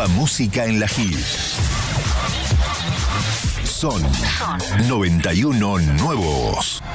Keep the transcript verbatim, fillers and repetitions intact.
nueva música en la Hit. Son noventa y uno nuevos.